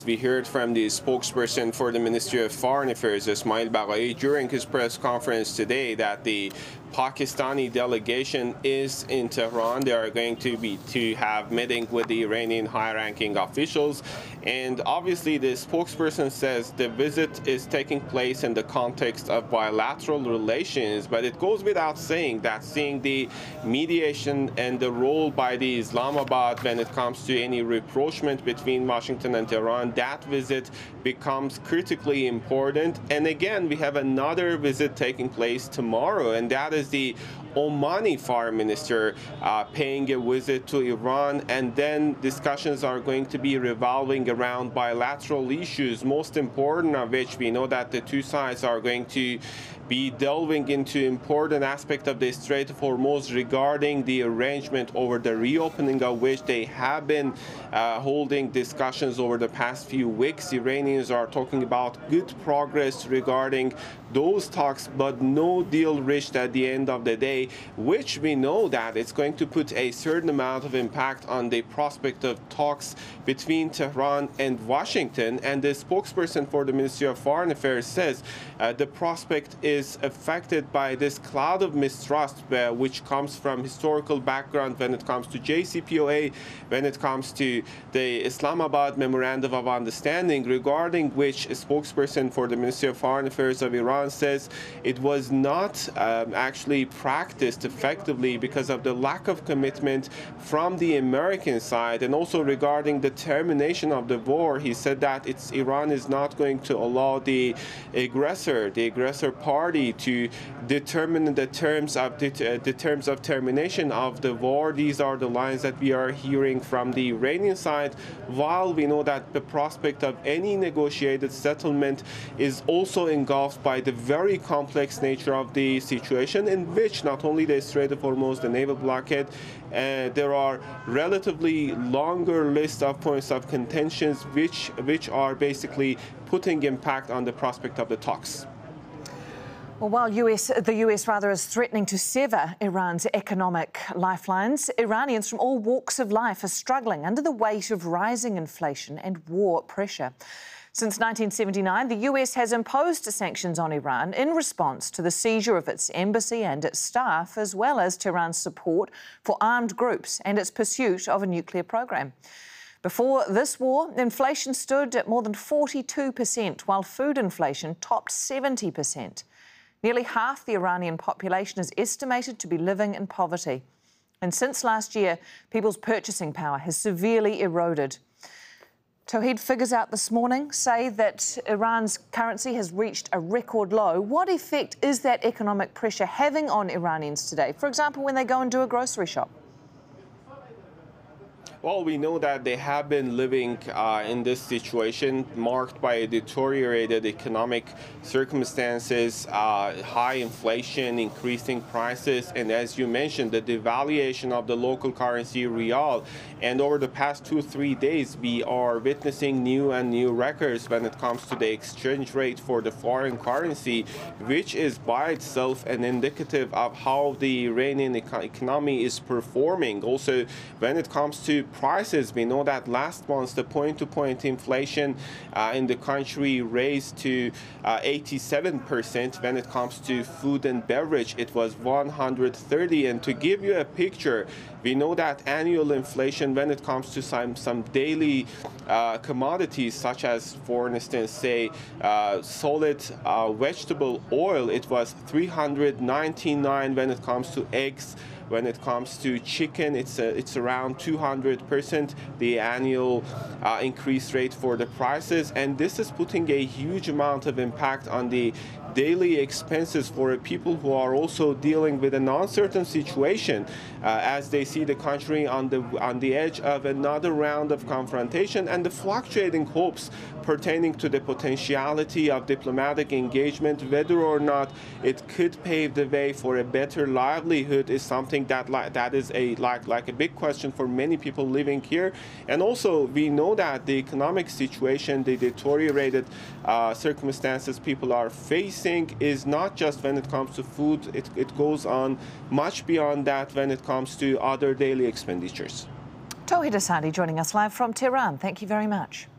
We heard from the spokesperson for the Ministry of Foreign Affairs, Ismail Baghai, during his press conference today that the Pakistani delegation is in Tehran. They are going to have meeting with the Iranian high-ranking officials, and obviously the spokesperson says the visit is taking place in the context of bilateral relations, but it goes without saying that seeing the mediation and the role by the Islamabad when it comes to any rapprochement between Washington and Tehran, that visit becomes critically important. And again, we have another visit taking place tomorrow, and that is the Omani foreign minister paying a visit to Iran, and then discussions are going to be revolving around bilateral issues, most important of which we know that the two sides are going to be delving into important aspect of the Strait of Hormuz regarding the arrangement over the reopening of which they have been holding discussions over the past few weeks. Iranians are talking about good progress regarding those talks, but no deal reached at the end of the day, which we know that it's going to put a certain amount of impact on the prospect of talks between Tehran and Washington. And the spokesperson for the Ministry of Foreign Affairs says the prospect is affected by this cloud of mistrust which comes from historical background when it comes to JCPOA, when it comes to the Islamabad Memorandum of Understanding, regarding which a spokesperson for the Ministry of Foreign Affairs of Iran says it was not actually practiced effectively because of the lack of commitment from the American side. And also regarding the termination of the war, he said that Iran is not going to allow the aggressor party to determine the terms of termination of the war. These are the lines that we are hearing from the Iranian side, while we know that the prospect of any negotiated settlement is also engulfed by the very complex nature of the situation, in which not only the Strait of Hormuz, the naval blockade, there are relatively longer list of points of contentions which are basically putting impact on the prospect of the talks. Well, while the US is threatening to sever Iran's economic lifelines, Iranians from all walks of life are struggling under the weight of rising inflation and war pressure. Since 1979, the US has imposed sanctions on Iran in response to the seizure of its embassy and its staff, as well as Tehran's support for armed groups and its pursuit of a nuclear program. Before this war, inflation stood at more than 42%, while food inflation topped 70%. Nearly half the Iranian population is estimated to be living in poverty. And since last year, people's purchasing power has severely eroded. Tawhid, figures out this morning say that Iran's currency has reached a record low. What effect is that economic pressure having on Iranians today? For example, when they go and do a grocery shop? Well, we know that they have been living in this situation marked by deteriorated economic circumstances, high inflation, increasing prices, and as you mentioned, the devaluation of the local currency rial. And over the past 2-3 days, we are witnessing new records when it comes to the exchange rate for the foreign currency, which is by itself an indicative of how the Iranian economy is performing. Also, when it comes to prices, we know that last month the point-to-point inflation in the country raised to 87%. When it comes to food and beverage, it was 130. And to give you a picture, we know that annual inflation when it comes to some daily commodities, such as, for instance, say solid vegetable oil, it was 399. When it comes to eggs, when it comes to chicken, it's around 200% the annual increase rate for the prices, and this is putting a huge amount of impact on the daily expenses for people who are also dealing with an uncertain situation as they see the country on the edge of another round of confrontation, and the fluctuating hopes pertaining to the potentiality of diplomatic engagement, whether or not it could pave the way for a better livelihood, is something that is a big question for many people living here. And also, we know that the economic situation, the deteriorated circumstances people are facing, is not just when it comes to food. It goes on much beyond that when it comes to other daily expenditures. Tawhid Asadi joining us live from Tehran. Thank you very much.